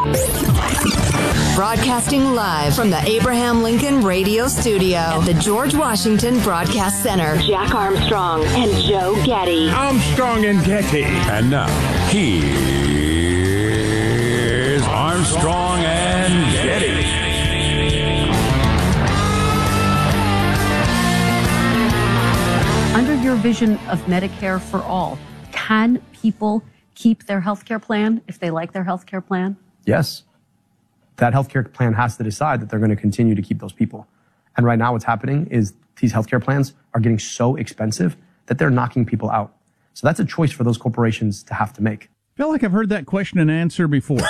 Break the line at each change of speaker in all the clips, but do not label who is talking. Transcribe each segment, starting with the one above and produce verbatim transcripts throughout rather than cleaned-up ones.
Broadcasting live from the Abraham Lincoln Radio Studio at the George Washington Broadcast Center. Jack Armstrong and Joe Getty.
Armstrong and Getty.
And now, here's Armstrong and Getty.
Under your vision of Medicare for all, can people keep their health care plan if they like their health care plan?
Yes. That healthcare plan has to decide that they're going to continue to keep those people. And right now what's happening is these healthcare plans are getting so expensive that they're knocking people out. So that's a choice for those corporations to have to make.
I feel like I've heard that question and answer before.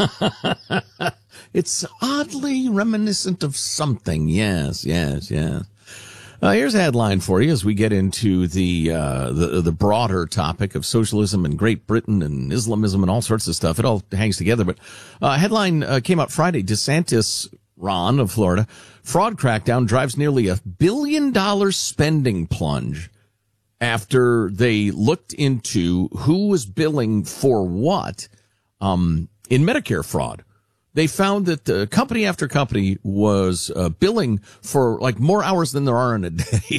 It's oddly reminiscent of something. Yes, yes, yes. Uh, here's a headline for you as we get into the, uh, the, the broader topic of socialism in Great Britain and Islamism and all sorts of stuff. It all hangs together. But a uh, headline uh, came out Friday. DeSantis, Ron of Florida, fraud crackdown drives nearly a billion dollar spending plunge after they looked into who was billing for what um, in Medicare fraud. They found that uh, company after company was uh, billing for like more hours than there are in a day.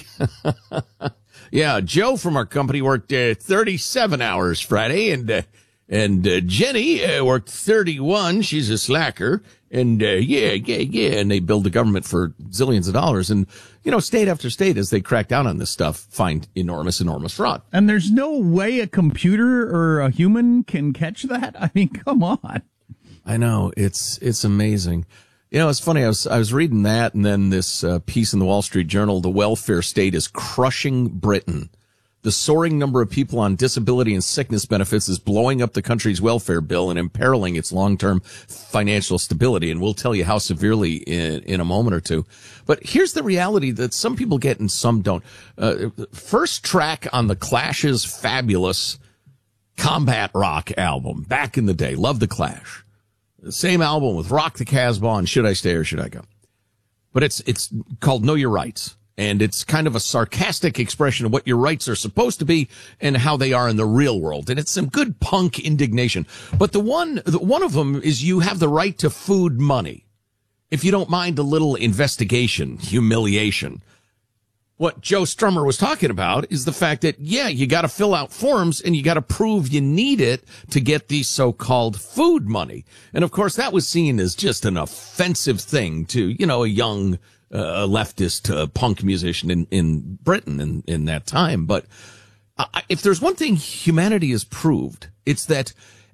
Yeah, Joe from our company worked uh, thirty-seven hours Friday, and uh, and uh, Jenny uh, worked thirty-one. She's a slacker, and uh, yeah, yeah, yeah. And they billed the government for zillions of dollars. And you know, state after state, as they crack down on this stuff, find enormous, enormous fraud.
And there's no way a computer or a human can catch that. I mean, come on.
I know, it's it's amazing. You know, it's funny, I was I was reading that, and then this uh, piece in the Wall Street Journal, the welfare state is crushing Britain. The soaring number of people on disability and sickness benefits is blowing up the country's welfare bill and imperiling its long-term financial stability, and we'll tell you how severely in, in a moment or two. But here's the reality that some people get and some don't. Uh, first track on the Clash's fabulous combat rock album, back in the day, love the Clash. The same album with Rock the Casbah and Should I Stay or Should I Go? But it's it's called Know Your Rights, and it's kind of a sarcastic expression of what your rights are supposed to be and how they are in the real world. And it's some good punk indignation. But the one the, one of them is you have the right to food money if you don't mind a little investigation, humiliation. What Joe Strummer was talking about is the fact that, yeah, you got to fill out forms and you got to prove you need it to get the so-called food money. And, of course, that was seen as just an offensive thing to, you know, a young uh, leftist uh, punk musician in, in Britain in, in that time. But uh, if there's one thing humanity has proved, it's that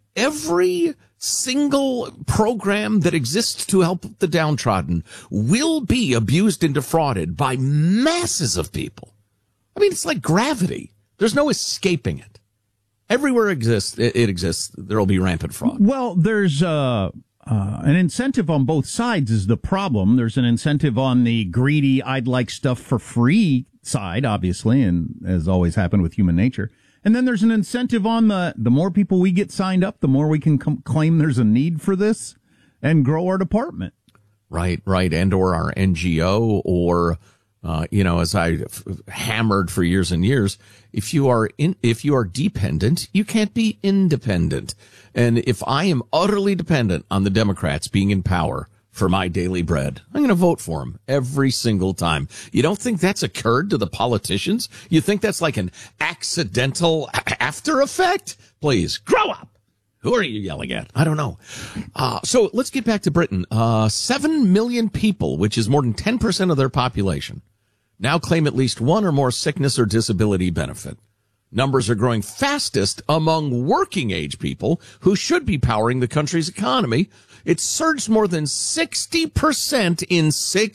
every single program that exists to help the downtrodden will be abused and defrauded by masses of people. I mean, it's like gravity. There's no escaping it. Everywhere it exists, it, it exists, there will be rampant fraud.
Well, there's uh, uh, an incentive on both sides is the problem. There's an incentive on the greedy, I'd like stuff for free side, obviously, and as always happened with human nature. And then there's an incentive on the, the more people we get signed up, the more we can com- claim there's a need for this and grow our department.
Right, right. And or our N G O or, uh, you know, as I f- hammered for years and years, if you are in, if you are dependent, you can't be independent. And if I am utterly dependent on the Democrats being in power for my daily bread, I'm going to vote for them every single time. You don't think that's occurred to the politicians? You think that's like an accidental after effect? Please, grow up. Who are you yelling at? I don't know. Uh, so let's get back to Britain. Uh, seven million people, which is more than ten percent of their population, now claim at least one or more sickness or disability benefit. Numbers are growing fastest among working age people who should be powering the country's economy. It surged more than sixty percent in six